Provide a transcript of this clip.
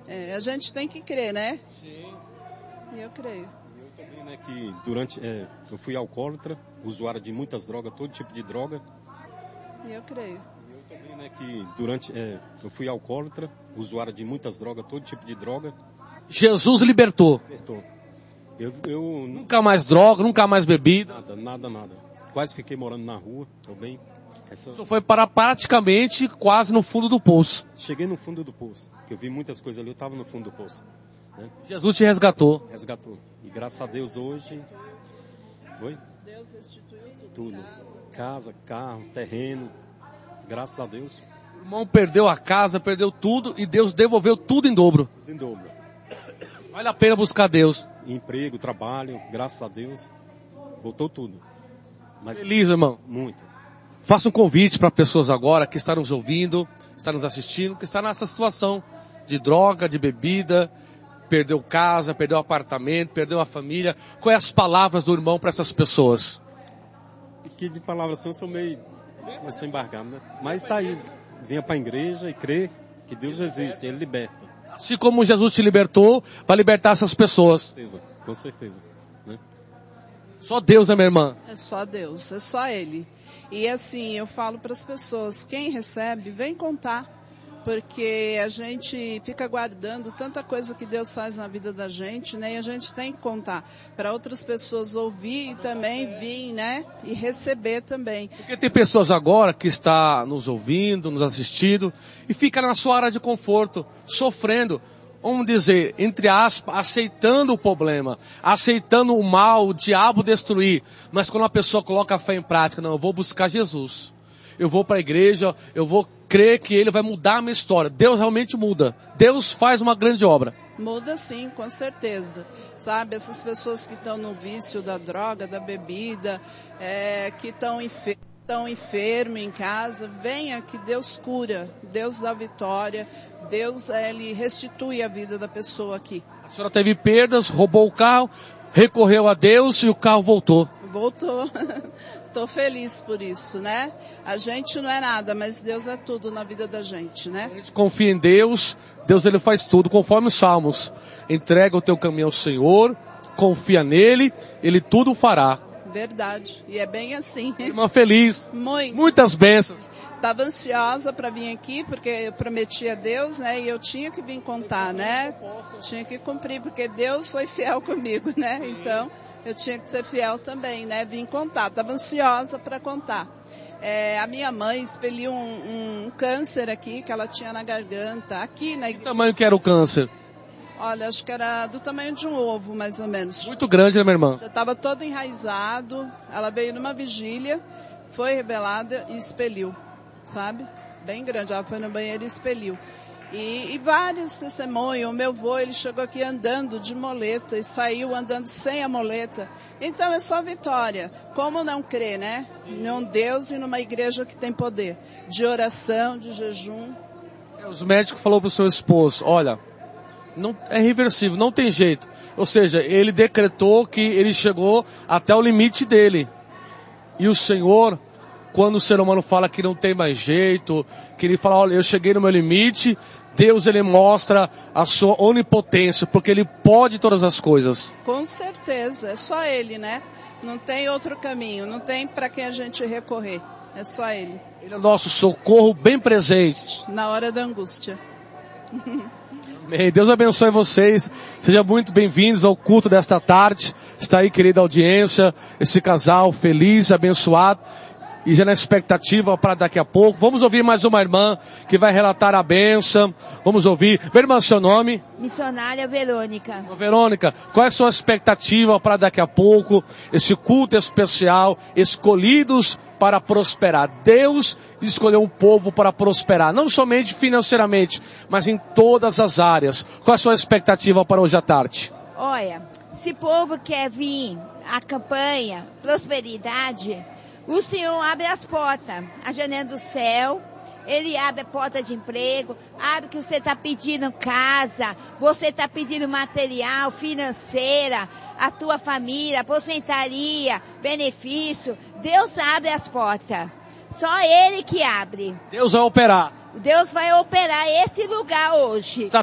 A gente tem que crer, né? Sim. E eu creio. Eu também, né, que durante... eu fui alcoólatra, usuário de muitas drogas, todo tipo de droga. E eu creio. Eu também, né, que durante... eu fui alcoólatra, usuário de muitas drogas, todo tipo de droga. Jesus libertou. Eu Nunca mais droga, nunca mais bebida. Nada. Quase fiquei morando na rua, também. Isso foi para praticamente quase no fundo do poço. Cheguei no fundo do poço, que eu vi muitas coisas ali, eu estava no fundo do poço. Né? Jesus te resgatou. Resgatou. E graças a Deus hoje... Oi? Deus restituiu Tudo. Casa, carro, terreno. Graças a Deus. O irmão perdeu a casa, perdeu tudo e Deus devolveu tudo em dobro. Em dobro. Vale a pena buscar Deus. Emprego, trabalho, graças a Deus. Voltou tudo. Mas Feliz, irmão. muito. Faça um convite para pessoas agora que estão nos ouvindo, estão nos assistindo, que estão nessa situação de droga, de bebida, perdeu casa, perdeu apartamento, perdeu a família. Quais as palavras do irmão para essas pessoas? Que de palavras assim eu sou meio sem embarcado, né? Mas está aí. Venha para a igreja e crê que Deus existe, Ele liberta. Assim como Jesus te libertou, vai libertar essas pessoas. Com certeza. Né? Só Deus, né, minha irmã? É só Deus, é só Ele. E assim, eu falo para as pessoas, quem recebe, vem contar. Porque a gente fica guardando tanta coisa que Deus faz na vida da gente, né? E a gente tem que contar para outras pessoas ouvir e também vir, né? E receber também. Porque tem pessoas agora que estão nos ouvindo, nos assistindo e fica na sua área de conforto, sofrendo. Vamos dizer, entre aspas, aceitando o problema, aceitando o mal, o diabo destruir. Mas quando a pessoa coloca a fé em prática, não, eu vou buscar Jesus. Eu vou para a igreja, eu vou crer que Ele vai mudar a minha história. Deus realmente muda. Deus faz uma grande obra. Muda sim, com certeza. Sabe, essas pessoas que estão no vício da droga, da bebida, que estão enfermos em casa, venha que Deus cura, Deus dá vitória, Deus Ele restitui a vida da pessoa aqui. A senhora teve perdas, roubou o carro, recorreu a Deus e o carro voltou. Voltou. Estou feliz por isso, né? A gente não é nada, mas Deus é tudo na vida da gente, né? A gente confia em Deus, Deus Ele faz tudo, conforme os Salmos. Entrega o teu caminho ao Senhor, confia nele, Ele tudo fará. Verdade, e é bem assim. Irmã feliz, Muito. Muitas bênçãos. Estava ansiosa para vir aqui, porque eu prometi a Deus, né? E eu tinha que vir contar, né? Tinha que cumprir, porque Deus foi fiel comigo, né? Então... eu tinha que ser fiel também, né? Vim contar, estava ansiosa para contar. A minha mãe expeliu um câncer aqui, que ela tinha na garganta, aqui na igreja. Que tamanho que era o câncer? Olha, acho que era do tamanho de um ovo, mais ou menos. Muito grande, né, minha irmã? Já estava todo enraizado, ela veio numa vigília, foi rebelada e expeliu, sabe? Bem grande, ela foi no banheiro e expeliu. E vários testemunhos, o meu avô, ele chegou aqui andando de moleta e saiu andando sem a moleta. Então é só vitória. Como não crer, né? Num Deus e numa igreja que tem poder. De oração, de jejum. Os médicos falaram para o seu esposo, olha, não, é irreversível, não tem jeito. Ou seja, ele decretou que ele chegou até o limite dele. E o Senhor... quando o ser humano fala que não tem mais jeito, que ele fala, olha, eu cheguei no meu limite, Deus, Ele mostra a sua onipotência, porque Ele pode todas as coisas. Com certeza, é só Ele, né? Não tem outro caminho, não tem para quem a gente recorrer, é só Ele. Ele é o nosso socorro bem presente. Na hora da angústia. Amém. Deus abençoe vocês, sejam muito bem-vindos ao culto desta tarde. Está aí, querida audiência, esse casal feliz, abençoado. E já na expectativa para daqui a pouco. Vamos ouvir mais uma irmã que vai relatar a bênção. Vamos ouvir. Minha irmã, seu nome? Missionária Verônica. Verônica, qual é a sua expectativa para daqui a pouco? Esse culto especial, escolhidos para prosperar. Deus escolheu um povo para prosperar. Não somente financeiramente, mas em todas as áreas. Qual é a sua expectativa para hoje à tarde? Olha, esse povo quer vir à campanha Prosperidade... o Senhor abre as portas, a janela do céu, Ele abre a porta de emprego, abre que você está pedindo casa, você está pedindo material, financeira, a tua família, aposentaria, benefício. Deus abre as portas, só Ele que abre. Deus vai operar. Deus vai operar esse lugar hoje.